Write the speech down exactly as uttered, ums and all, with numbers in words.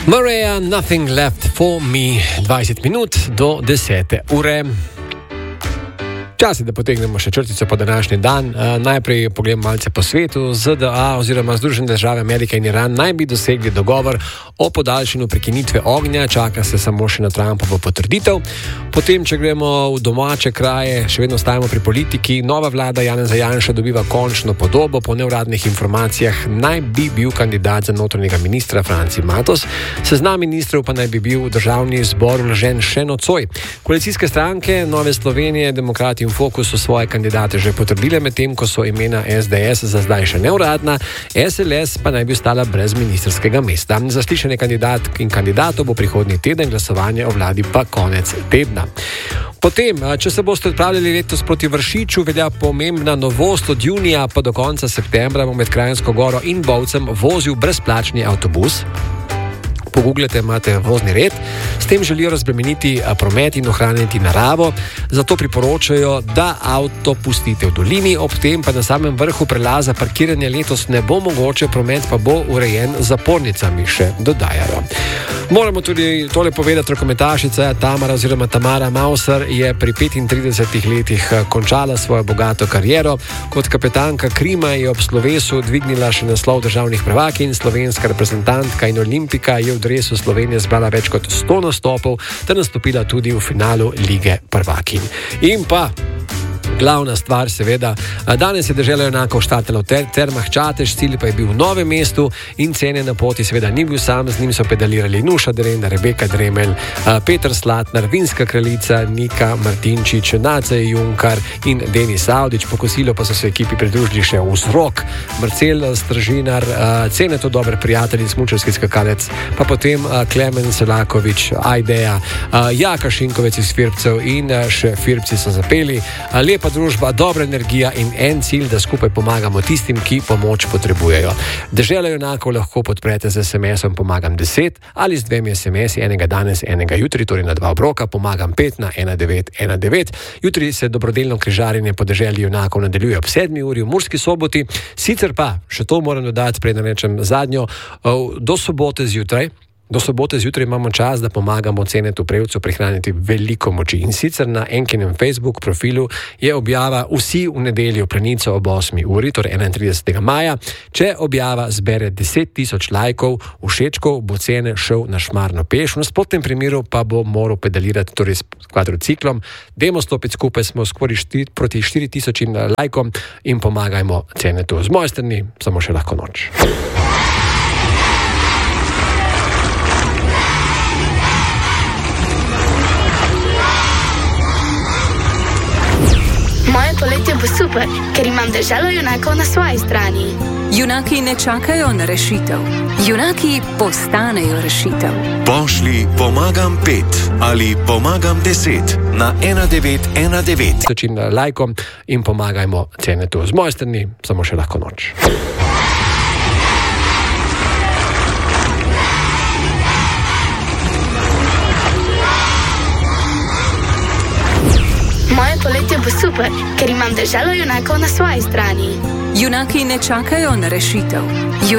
Maria, nothing left for me, dvajset minut do desete ure. Čas je, da potegnemo še črtico po današnji dan. Uh, najprej pogledamo malce po svetu. Z D A oziroma Združene države Amerike in Iran naj bi dosegli dogovor o podaljšanju prekinitve ognja. Čaka se samo še na Trumpovo potrditev. Potem, če gremo v domače kraje, še vedno stajamo pri politiki. Nova vlada Janeza Janše dobiva končno podobo. Po neuradnih informacijah naj bi bil kandidat za notranjega ministra Franci Matos. Seznam ministrov pa naj bi bil v državni zbor vložen še nocoj. Koalicijske stranke Nove Slovenije, Demokrati in Fokus so svoje kandidate že potrdile, medtem ko so imena S D S za zdaj še neuradna, S L S pa naj bi ostala brez ministrskega mesta. Zaslišanje kandidatk in kandidatov bo prihodnji teden, glasovanje o vladi pa konec tedna. Potem, če se boste odpravljali letos proti Vršiču, velja pomembna novost. Od junija pa do konca septembra bo med Kranjsko Goro in Bovcem vozil brezplačni avtobus. Pogooglate, imate vozni red. S tem želijo razbremeniti promet in ohraniti naravo, zato priporočajo, da avto pustite v dolini, ob tem pa na samem vrhu prelaza parkiranja letos ne bo mogoče, promet pa bo urejen z zapornicami, še dodajajo. Moramo tudi tole povedati, rokometašica Tamara oziroma Tamara Mauser je pri petintridesetih letih končala svojo bogato kariero. Kot kapetanka Krima je ob slovesu dvignila še naslov državnih prvakinj, slovenska reprezentantka in olimpika je v dresu Slovenije zbrala več kot sto nastopov ter nastopila tudi v finalu Lige prvakinj. In pa glavna stvar, seveda, danes je Dežela junakov štartala v ter Termah Čatež, cilj pa je bil v Novem mestu in cene na poti seveda ni bil sam, z njim so pedalirali Nuša Derenda, Rebeka Dremelj, Peter Slatnar, Vinska kraljica, Nika Martinčič, Nace Junkar in Denis Avdić. Po kosilu pa so se ekipi pridružili še Vzrok, Marcel Stražinar, Cene to dober prijatelj in smučarski skakalec, pa potem Klemen Selakovič, Ajdeja, Jaka Šinkovec iz Firbcev in še Firbci so zapeli. Lepa družba, dobra energija in en cilj, da skupaj pomagamo tistim, ki pomoč potrebujejo. Dežela junakov lahko podprete z es em esom Pomagam deset ali z dvemi es em esi, enega danes, enega jutri, torej na dva obroka, Pomagam pet na ena devet ena devet. Jutri se dobrodelno križarjenje po Deželi junakov nadaljuje ob sedmi uri v Murski Soboti. Sicer pa, še to moram dodati, preden rečem zadnjo, do sobote zjutraj, Do sobote zjutraj imamo čas, da pomagamo Cenetu Prevcu prihraniti veliko moči. In sicer na Enkinem Facebook profilu je objava Vsi v nedeljo plenico ob osmi uri, torej enaintridesetega maja. Če objava zbere deset tisoč lajkov, všečkov, bo Cene šel na Šmarno peš. V nasprotnem primeru pa bo moral pedalirati torej s kvadrociklom. Dajmo stopiti skupaj, smo skoraj štiri, proti štiri tisočim lajkom in pomagajmo Cenetu. Z moje strani samo še lahko noč. Moje poletje bo super, ker imam Deželo junakov na svoji strani. Junaki ne čakajo na rešitev. Junaki postanejo rešitev. Pošli Pomagam pet ali Pomagam deset na ena devet ena devet. Točim lajkom in pomagajmo Cenetu. Z moje strani samo še lahko noč. Moje poletje bo super, ker imam Deželo junakov na svoji strani. Junaki ne čakajo na rešitev.